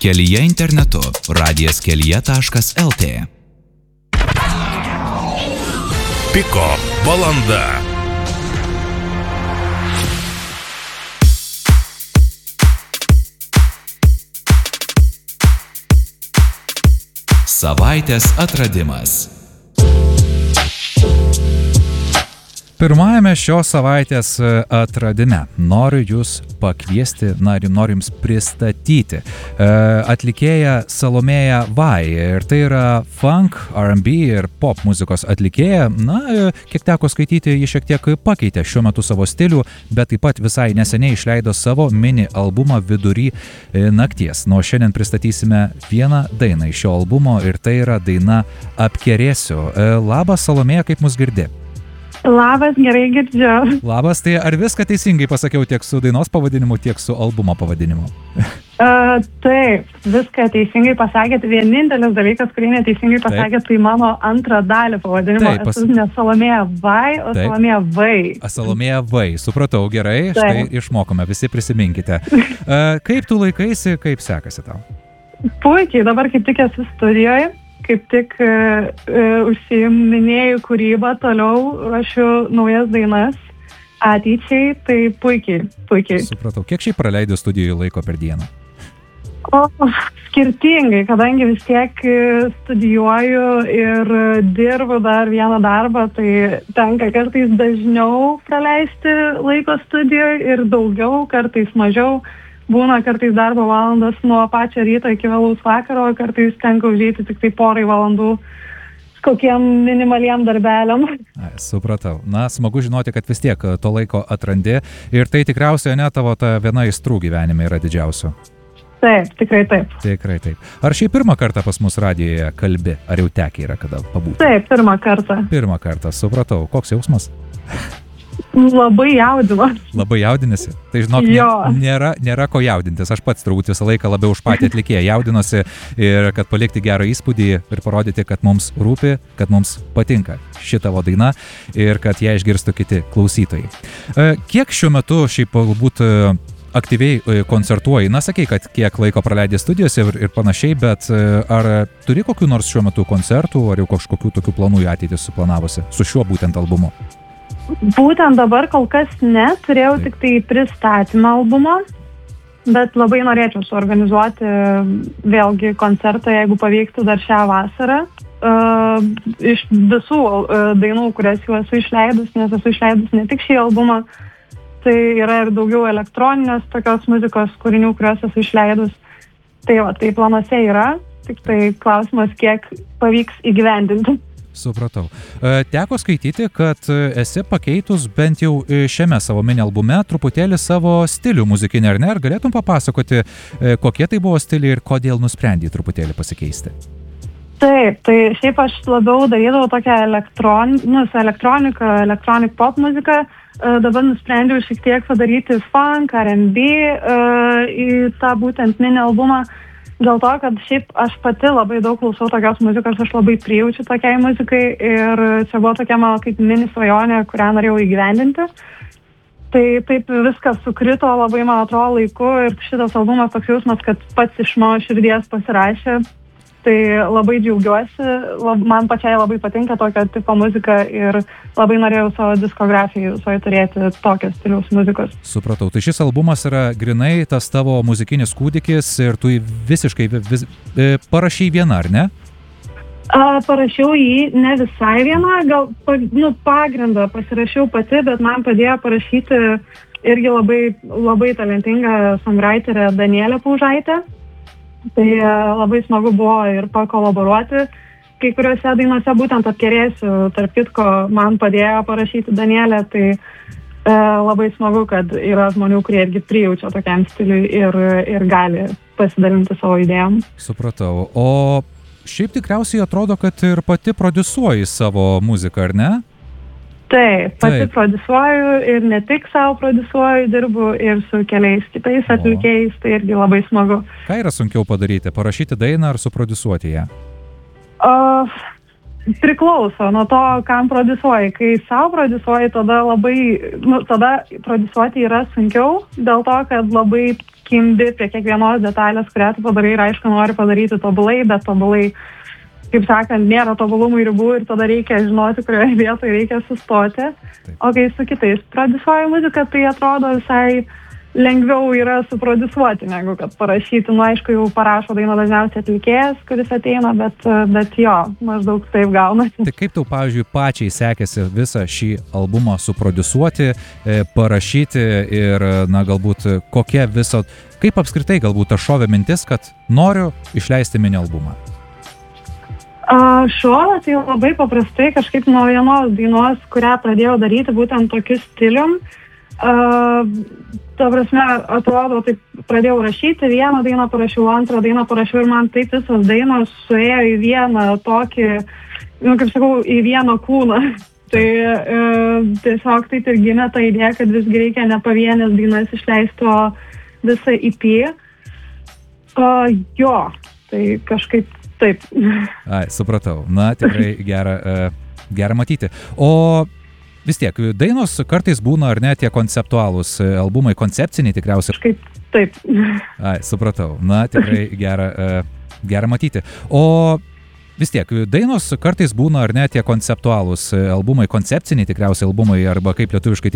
Kelyje internetu radijaskelije.lt. Piko valanda. Savaitės atradimas. Pirmajame šios savaitės atradime noriu jūs pakviesti, noriu jums pristatyti atlikėją Salomėją Vai. Ir tai yra funk, R&B ir pop muzikos atlikėja. Kiek teko skaityti, ji šiek tiek pakeitė šiuo metu savo stilių, bet taip pat visai neseniai išleido savo mini albumą Vidury nakties. Nuo šiandien pristatysime vieną dainą iš šio albumo ir tai yra daina Apkerėsiu. Labas, Salomėja, kaip mus girdi? Labas, gerai girdžiu. Labas, tai ar viską teisingai pasakiau tiek su dainos pavadinimu, tiek su albumo pavadinimu? Taip, viską teisingai pasakėt. Vienintelis dalykas, kurį neteisingai pasakėt, tai mano antrą dalį pavadinimo. Esu ne Salomėja Vai, o Salomėja Vai. Salomėja Vai, supratau, gerai, štai išmokome, visi prisiminkite. Kaip tu laikaisi, kaip sekasi tau? Puikiai, dabar kaip tik esu studijoje. Kaip tik užsiiminėjau kūrybą, toliau ruošiu naujas dainas ateičiai, tai puikiai. Supratau. Kiek šiaip praleidai studijoje laiko per dieną? Skirtingai, kadangi vis tiek studijuoju ir dirbu dar vieną darbą, tai tenka kartais dažniau praleisti laiko studijoje ir daugiau, kartais mažiau. Būna kartais darbo valandas nuo pačio ryto iki vėlaus vakaro, kartais tenka užeiti tik tai porai valandų kokiem minimaliem darbeliam. Supratau. Smagu žinoti, kad vis tiek to laiko atrandi ir tai tikriausiai tavo ta viena aistrų gyvenime yra didžiausių. Taip, tikrai taip. Tikrai taip. Ar šiaip pirmą kartą pas mus radijoje kalbi? Ar jau tekę yra kada pabūti? Taip, pirmą kartą. Pirmą kartą, supratau. Koks jausmas? Labai jaudinu. Labai jaudinasi? Tai žinok, nėra ko jaudintis. Aš pats turbūt visą laiką labiau už patį atlikėją jaudinosi ir kad palikti gerą įspūdį ir parodyti, kad mums rūpi, kad mums patinka ši tavo daina ir kad ją išgirstų kiti klausytojai. Kiek šiuo metu šiaip galbūt aktyviai koncertuoji? Sakei, kad kiek laiko praleidai studijose ir panašiai, bet ar turi kokių nors šiuo metu koncertų, ar jau kažkokių tokių planų į ateitį suplanavusi su šiuo būtent albumu? Būtent dabar kol kas ne, turėjau tik tai pristatymą albumo, bet labai norėčiau suorganizuoti vėlgi koncertą, jeigu pavyktų dar šią vasarą. Iš visų dainų, kurias jau esu išleidus, nes esu išleidus ne tik šį albumą, tai yra ir daugiau elektroninės tokios muzikos kūrinių, kuriuos esu išleidus. Tai planuose yra, tik tai klausimas, kiek pavyks įgyvendinti. Supratau. Teko skaityti, kad esi pakeitus bent jau šiame savo mini albume truputėlį savo stilių muzikinį, ar ne? Ar galėtum papasakoti, kokie tai buvo stiliai ir kodėl nusprendei truputėlį pasikeisti? Taip, tai šiaip aš labiau darydavau tokią elektronik pop muziką. Dabar nusprendžiau šiek tiek padaryti funk, R&B į tą būtent mini albumą. Dėl to, kad šiaip aš pati labai daug klausau tokios muzikos, aš labai prijaučiu tokiai muzikai ir čia buvo tokia mano kaip mini svajonė, kurią norėjau įgyvendinti. Tai taip viskas sukrito labai, man atrodo, laiku ir šitas albumas toks jausmas, kad pats iš mano širdies pasirašė. Tai labai džiaugiuosi, man pačiai labai patinka tokio tipo muzika ir labai norėjau savo diskografijai visoje turėti tokios stiliaus muzikos. Supratau, tai šis albumas yra grinai tas tavo muzikinis kūdikis ir tu visiškai parašei vieną, ar ne? Parašiau jį ne visai vieną, gal pagrindą pasirašiau pati, bet man padėjo parašyti irgi labai talentinga songwriterė Danielė Paužaitė. Tai labai smagu buvo ir pakolaboruoti kai kuriuose dainuose, būtent Apkerėsiu, tarp kitko, man padėjo parašyti Danielė, tai labai smagu, kad yra žmonių, kurie irgi prijaučia tokiam stiliui ir gali pasidalinti savo idėjom. Supratau. O šiaip tikriausiai atrodo, kad ir pati prodiusuoji savo muziką, ar ne? Taip, pati prodiusuoju ir ne tik savo prodiusuoju, dirbu ir su keliais kitais atlikėjais, tai irgi labai smagu. Ką yra sunkiau padaryti, parašyti dainą ar suprodiusuoti ją? Priklauso nuo to, kam prodiusuoji. Kai savo prodiusuoji, tada prodiusuoti yra sunkiau, dėl to, kad labai kimbi prie kiekvienos detalės, kurią tu padarai ir aišku nori padaryti tobulai, bet tobulai, kaip sakant, nėra tobulumui ribų ir tada reikia žinoti, kurioje vietoje reikia sustoti. O kai su kitais prodiusuoju muziką, tai atrodo visai lengviau yra suprodiusuoti, negu kad parašyti. Nu, aišku, jau parašo dainą dažniausiai atlikėjas, kuris ateina, bet jo, maždaug taip gaunasi. Tai kaip tau, pavyzdžiui, pačiai sekėsi visą šį albumą suprodiusuoti, parašyti ir, na, galbūt kokia viso, kaip apskritai galbūt šovė mintis, kad noriu išleisti mini albumą? Šovė tai labai paprastai kažkaip nuo vienos dainos, kurią pradėjau daryti būtent tokiu stilium. Ta prasme, atrodo, taip pradėjau rašyti, vieną dainą parašiau, antrą dainą parašiau ir man taip visos dainos suėjo į vieną tokį, nu, kaip sakau, į vieną kūną. Tai tiesiog taip ir gimė ta idėja, kad visgi reikia ne pavienės dainas išleisti, o visą EP. Jo, tai kažkaip taip. Ai, supratau. Na, tikrai gera matyti. O vis tiek, dainos kartais būna, ar ne, tie konceptualūs albumai, koncepciniai tikriausiai. Kažkaip taip. Ai, supratau. Na, tikrai gera matyti. O vis tiek, dainos kartais būna, ar ne, tie konceptualūs albumai, koncepciniai tikriausiai albumai, arba kaip lietuviškai